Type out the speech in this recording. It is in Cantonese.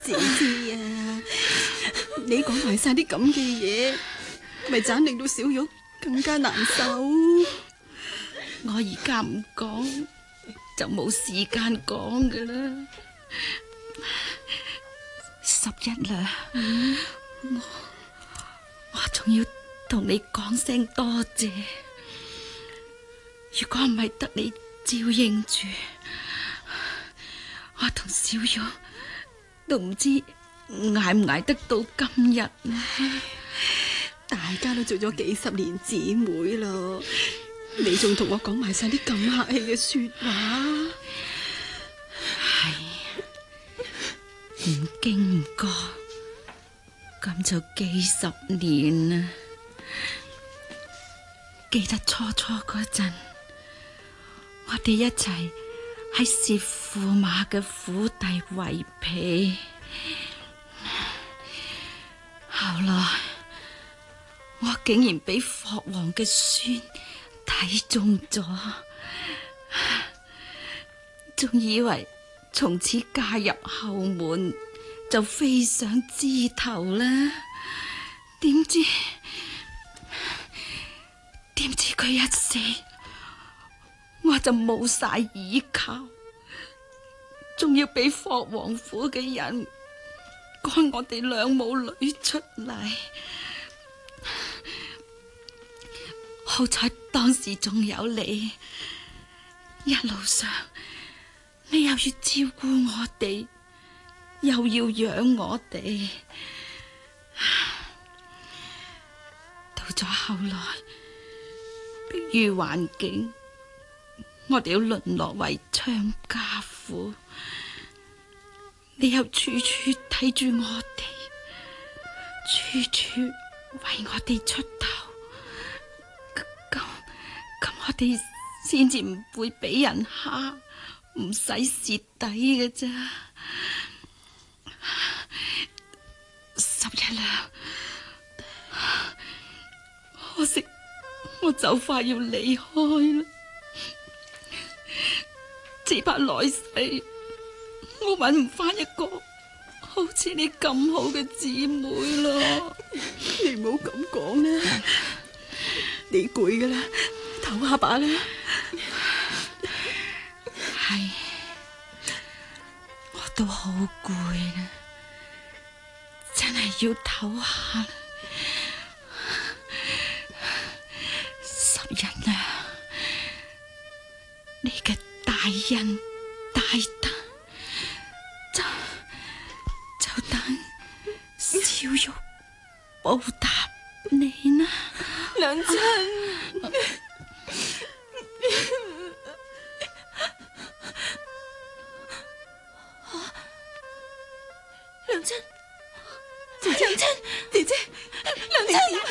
姐姐啊，你講埋晒啲咁嘅嘢，咪盞令到小玉更加難受。 我而家唔講就冇時間講噶啦。11啦，我仲要同你講聲多謝。如果唔係得你照應住，我同小玉都唔知捱唔捱得到今日呢。 大家都做咗幾十年姊妹咯，你仲同我講埋晒啲咁客氣嘅說話。 唔經唔覺，咁就幾十年啦。記得初嗰陣，我哋一齊喺薛駙馬嘅府邸圍皮，後來我竟然俾霍王嘅孫睇中咗，仲以為從此嫁入後門就飛上枝頭啦。點知佢一死，我就冇晒依靠，仲要俾霍王府嘅人趕我哋兩母女出嚟。好彩當時仲有你，一路上你又要照顧我哋，又要養我哋。到咗後來，迫於環境，我哋要淪落為娼家婦，你又處處睇住我哋，處處為我哋出頭，咁我哋先至唔會俾人蝦，唔使蝕底嘅咋。11啦，可惜我就快要離開啦，只怕來世我搵唔翻一個好似你咁好嘅姊妹咯。 你唔好咁講啦，你攰噶啦，唞下把啦。 係，我都好攰啦，真係要唞下啦。11啊，你嘅大恩大德，就等小玉報答你啦。 娘親，娘親，姐姐，娘親，娘親。